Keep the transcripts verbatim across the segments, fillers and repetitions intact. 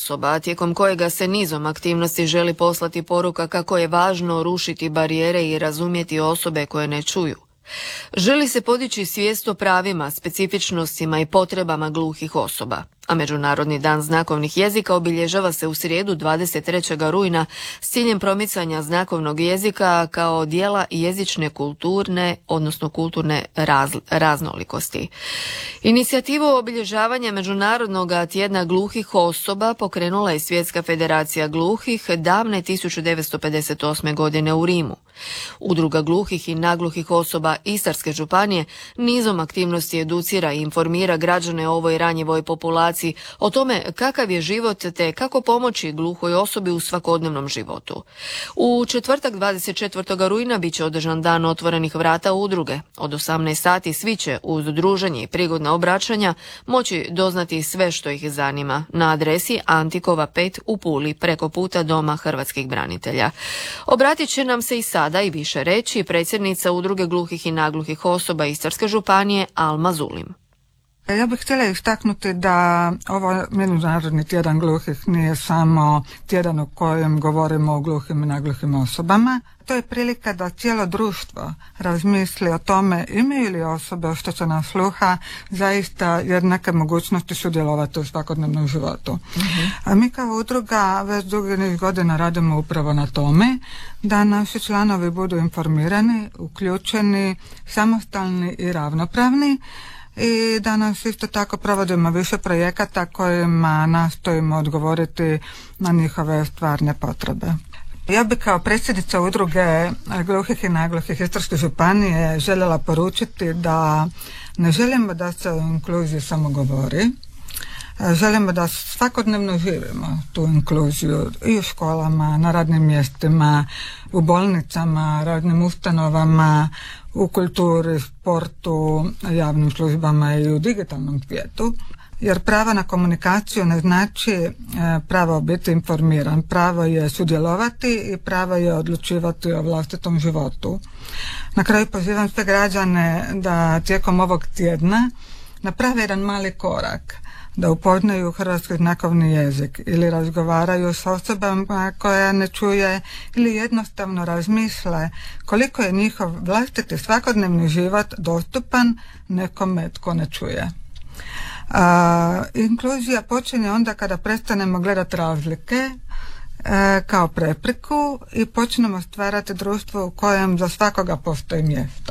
osoba, tijekom kojega se nizom aktivnosti želi poslati poruka kako je važno rušiti barijere i razumjeti osobe koje ne čuju. Želi se podići svijest o pravima, specifičnostima i potrebama gluhih osoba, a Međunarodni dan znakovnih jezika obilježava se u srijedu dvadeset trećeg rujna s ciljem promicanja znakovnog jezika kao dijela jezične kulturne, odnosno kulturne raz, raznolikosti. Inicijativu obilježavanja Međunarodnog tjedna gluhih osoba pokrenula je Svjetska federacija gluhih davne tisuću devetsto pedeset osme. godine u Rimu. Udruga gluhih i nagluhih osoba Istarske županije nizom aktivnosti educira i informira građane o ovoj ranjivoj populaciji o tome kakav je život te kako pomoći gluhoj osobi u svakodnevnom životu. U četvrtak dvadeset četvrtog rujna bit će održan dan otvorenih vrata udruge. Od osamnaest sati svi će uz druženje i prigodna obraćanja moći doznati sve što ih zanima na adresi Antikova pet u Puli preko puta Doma hrvatskih branitelja. Obratit će nam se i sada i više reći predsjednica Udruge gluhih i nagluhih osoba Istarske županije Alma Zulim. Ja bih htjela istaknuti da ovo Međunarodni tjedan gluhih nije samo tjedan u kojem govorimo o gluhim i nagluhim osobama. To je prilika da cijelo društvo razmisli o tome imaju li osobe oštećenog sluha zaista jednake mogućnosti sudjelovati u svakodnevnom životu. Uh-huh. A mi kao udruga već dugi niz godina radimo upravo na tome da naši članovi budu informirani, uključeni, samostalni i ravnopravni. I danas isto tako provodimo više projekata kojima nastojimo odgovoriti na njihove stvarne potrebe. Ja bih kao predsjednica udruge gluhih i nagluhih Istarske županije željela poručiti da ne želimo da se o inkluziji samo govori. Želimo da svakodnevno živimo tu inkluziju i u školama, na radnim mjestima, u bolnicama, radnim ustanovama, u kulturi, sportu, javnim službama i u digitalnom svijetu. Jer pravo na komunikaciju ne znači pravo biti informiran, pravo je sudjelovati i pravo je odlučivati o vlastitom životu. Na kraju pozivam sve građane da tijekom ovog tjedna naprave jedan mali korak, da upoznaju hrvatski znakovni jezik ili razgovaraju s osobama koja ne čuje ili jednostavno razmisle koliko je njihov vlastiti svakodnevni život dostupan nekome tko ne čuje. A, inkluzija počinje onda kada prestanemo gledati razlike e, kao prepreku i počnemo stvarati društvo u kojem za svakoga postoji mjesto.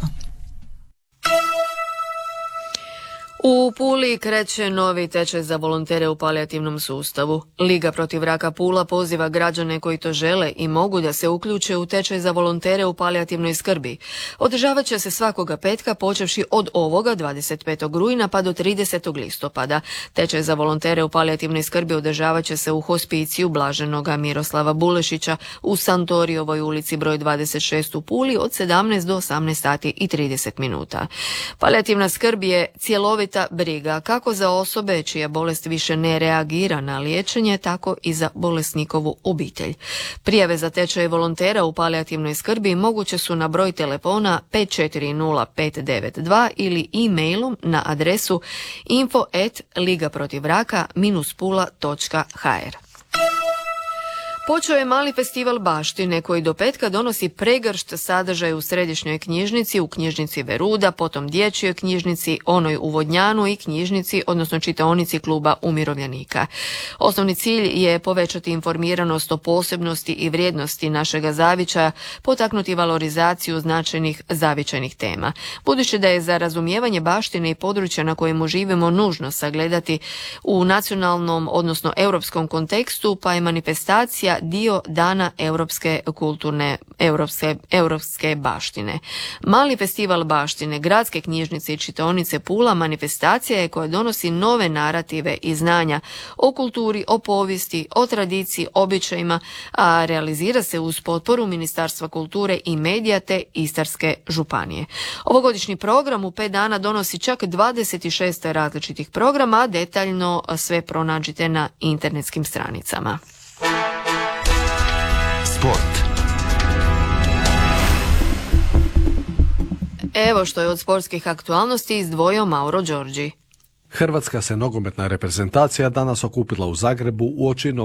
U Puli kreće novi tečaj za volontere u palijativnom sustavu. Liga protiv raka Pula poziva građane koji to žele i mogu da se uključe u tečaj za volontere u palijativnoj skrbi. Održavat će se svakoga petka počevši od ovoga dvadeset petog rujna pa do tridesetog listopada. Tečaj za volontere u palijativnoj skrbi održavat će se u hospiciju Blaženoga Miroslava Bulešića u Santorijovoj ulici broj dvadeset šest u Puli od sedamnaest do osamnaest sati i trideset minuta. Palijativna skrb je cjelovita briga kako za osobe čija bolest više ne reagira na liječenje, tako i za bolesnikovu obitelj. Prijave za tečaj volontera u palijativnoj skrbi moguće su na broj telefona pet četiri nula pet devet dva ili e-mailom na adresu info at ligaprotivraka pula točka h r. Počeo je mali festival baštine koji do petka donosi pregršt sadržaja u središnjoj knjižnici, u knjižnici Veruda, potom dječjoj knjižnici, onoj u Vodnjanu i knjižnici, odnosno čitaonici kluba umirovljenika. Osnovni cilj je povećati informiranost o posebnosti i vrijednosti našega zavičaja, potaknuti valorizaciju značajnih zavičajnih tema. Budući da je za razumijevanje baštine i područja na kojemu živimo nužno sagledati u nacionalnom, odnosno europskom kontekstu, pa je manifestacija dio dana europske kulturne europske, europske baštine. Mali festival baštine, gradske knjižnice i čitaonice Pula manifestacija je koja donosi nove narative i znanja o kulturi, o povijesti, o tradiciji, običajima, a realizira se uz potporu Ministarstva kulture i medija te Istarske županije. Ovogodišnji program u pet dana donosi čak dvadeset šest različitih programa, a detaljno sve pronađite na internetskim stranicama. Sport. Evo što je od sportskih aktualnosti izdvojio Mauro Đorđi. Hrvatska se nogometna reprezentacija danas okupila u Zagrebu uoči